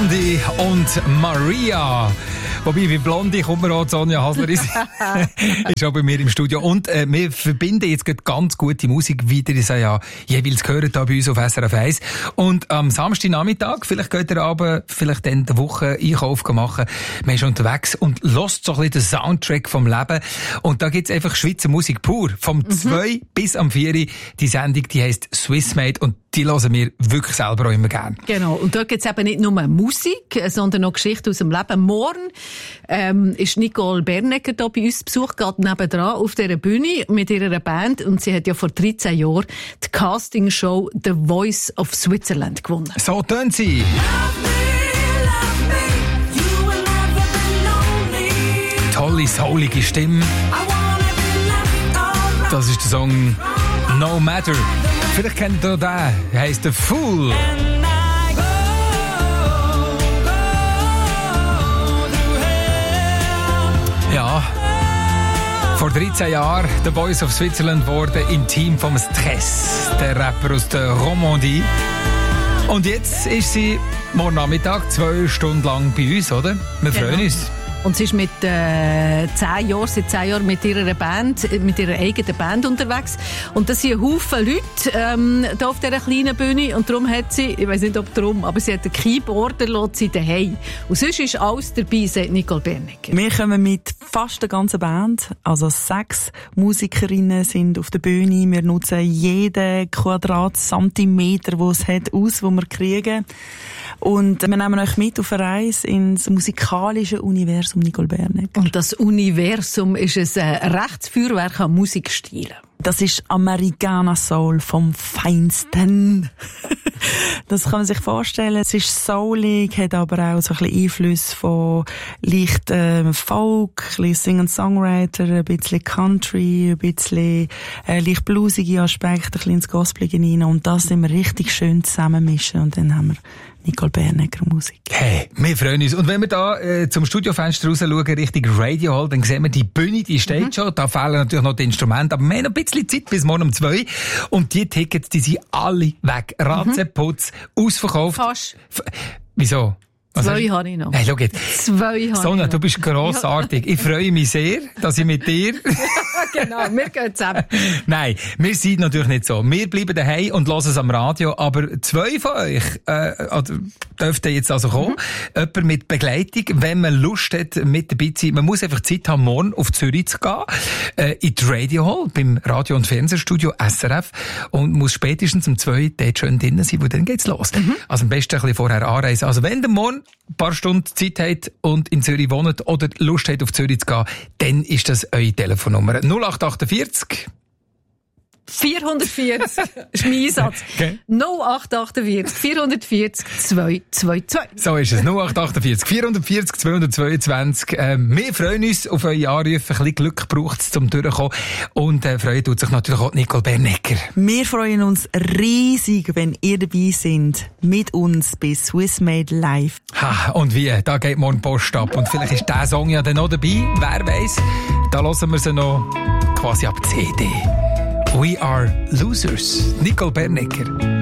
Blondie und Maria. Wobei, bei Blondie kommt mir auch Sonja Hasler ist auch bei mir im Studio. Und wir verbinden jetzt ganz gute Musik, wie ihr es ja jeweils gehört hier bei uns auf SRF 1. Und am Samstagnachmittag, vielleicht geht ihr aber vielleicht in der Woche Einkauf machen. Man ist unterwegs und hört so ein bisschen den Soundtrack vom Leben. Und da gibt's einfach Schweizer Musik pur. Vom 2 bis am 4. Die Sendung, die heisst Swissmade und die hören wir wirklich selber auch immer gerne. Genau. Und dort gibt's eben nicht nur Musik, sondern auch Geschichten aus dem Leben. Morgen ist Nicole Bernegger hier bei uns Besuch, geht nebendran auf dieser Bühne mit ihrer Band. Und sie hat ja vor 13 Jahren die Castingshow The Voice of Switzerland gewonnen. So tönt sie. Tolle, soulige Stimme. Das ist der Song No Matter. Vielleicht kennt ihr den. Er heisst The Fool. Ja, vor 13 Jahren The Voice of Switzerland wurde im Team vom Stress, der Rapper aus der Romandie. Und jetzt ist sie morgen Nachmittag 2 Stunden lang bei uns, oder? Wir freuen uns. Und sie ist seit 10 Jahren mit ihrer Band, mit ihrer eigenen Band unterwegs. Und das sind ein Haufen Leute hier auf dieser kleinen Bühne. Und darum hat sie, ich weiss nicht ob darum, aber sie hat einen Keyboarder, lässt sie daheim. Und sonst ist alles dabei, sagt Nicole Bernegger. Wir kommen mit fast der ganzen Band, also 6 Musikerinnen sind auf der Bühne. Wir nutzen jeden Quadratzentimeter, den es hat, aus, den wir kriegen. Und wir nehmen euch mit auf eine Reise ins musikalische Universum Nicole Bernegger. Und das Universum ist ein Rechtsfeuerwerk an Musikstilen. Das ist Americana Soul vom Feinsten. Das kann man sich vorstellen. Es ist soulig, hat aber auch so ein bisschen Einfluss von leicht Folk, ein bisschen Singer-Songwriter, ein bisschen Country, ein bisschen leicht bluesige Aspekte, ein bisschen ins Gospelige hinein. Und das sind wir richtig schön zusammenmischen. Und dann haben wir Nicole Bernegger Musik. Hey, wir freuen uns. Und wenn wir da zum Studiofenster raus schauen, Richtung Radio Hall, dann sehen wir die Bühne, die steht schon. Da fehlen natürlich noch die Instrumente, aber wir haben noch ein bisschen Zeit bis morgen um 2. Und die Tickets, die sind alle weg. Ratzeputz, ausverkauft. Fast. Wieso? 2 habe ich noch. Hey, schau jetzt. 2 habe ich noch. Sonja, du bist grossartig. Ich freue mich sehr, dass ich mit dir... Genau, wir gehen zusammen. Nein, wir sind natürlich nicht so. Wir bleiben daheim und hören es am Radio, aber 2 von euch dürften jetzt also kommen. Jemand mit Begleitung, wenn man Lust hat, mit dabei zu sein. Man muss einfach Zeit haben, morgen auf Zürich zu gehen, in die Radio Hall, beim Radio- und Fernsehstudio SRF und muss spätestens um 2 dort schon drinnen sein, wo dann geht's los. Also am besten ein bisschen vorher anreisen. Also wenn ihr morgen ein paar Stunden Zeit habt und in Zürich wohnt oder Lust habt, auf Zürich zu gehen, dann ist das eure Telefonnummer. 0848 440 ist mein Einsatz. Okay. 0848 440 222. So ist es. 0848 440 222. Wir freuen uns auf eure Anrufe. Ein bisschen Glück braucht es, zum Durchkommen. Und freuen tut sich natürlich auch Nicole Bernegger. Wir freuen uns riesig, wenn ihr dabei seid, mit uns bei Swissmade Live. Ha, und wie? Da geht morgen Post ab. Und vielleicht ist dieser Song ja dann noch dabei. Wer weiss? Da hören wir sie noch quasi ab CD. We are losers. Nicole Bernegger.